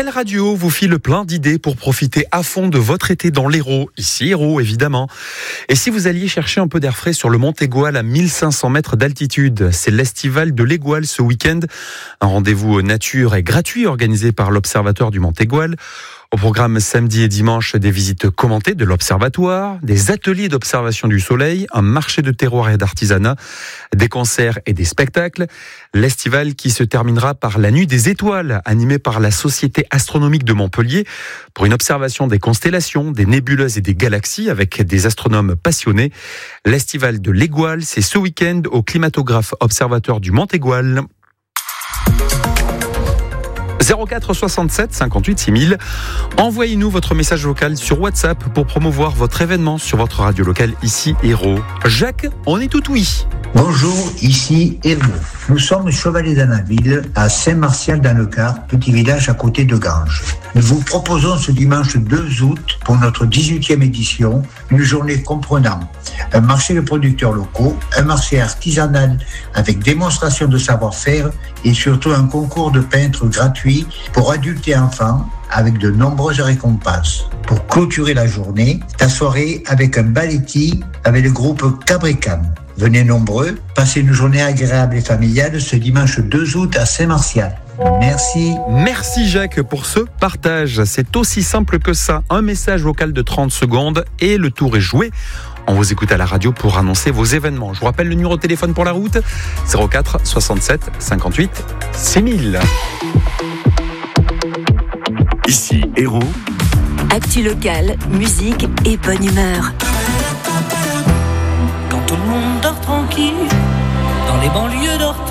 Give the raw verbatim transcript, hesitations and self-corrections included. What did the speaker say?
Belle Radio vous file plein d'idées pour profiter à fond de votre été dans l'Hérault. Ici, Hérault, évidemment. Et si vous alliez chercher un peu d'air frais sur le mont Égual à mille cinq cents mètres d'altitude, c'est l'Estival de l'Égual ce week-end. Un rendez-vous nature et gratuit organisé par l'Observatoire du mont Égual. Au programme samedi et dimanche, des visites commentées de l'Observatoire, des ateliers d'observation du soleil, un marché de terroir et d'artisanat, des concerts et des spectacles. L'estival qui se terminera par la Nuit des Étoiles, animée par la Société astronomique de Montpellier, pour une observation des constellations, des nébuleuses et des galaxies avec des astronomes passionnés. L'Estival de l'Égual, c'est ce week-end au climatographe observateur du mont Égual. zéro quatre soixante-sept cinquante-huit six mille. Envoyez-nous votre message vocal sur WhatsApp pour promouvoir votre événement sur votre radio locale ici Hérault. Jacques, on est tout oui. Bonjour, ici Hérault. Nous sommes Chevalier d'Annaville à Saint-Martial-dans-le-Gard, petit village à côté de Granges. Nous vous proposons ce dimanche deux août pour notre dix-huitième édition une journée comprenant un marché de producteurs locaux, un marché artisanal avec démonstration de savoir-faire et surtout un concours de peintres gratuit pour adultes et enfants avec de nombreuses récompenses. Pour clôturer la journée, la soirée avec un balletti avec le groupe Cabricam. Venez nombreux, passez une journée agréable et familiale ce dimanche deux août à Saint-Martial. Merci. Merci Jacques pour ce partage. C'est aussi simple que ça. Un message vocal de trente secondes et le tour est joué. On vous écoute à la radio pour annoncer vos événements. Je vous rappelle le numéro de téléphone pour la route, zéro quatre soixante-sept cinquante-huit six mille. Ici Hérault. Actu locale, musique et bonne humeur. Quand tout le monde dort tranquille, dans les banlieues d'Orthès.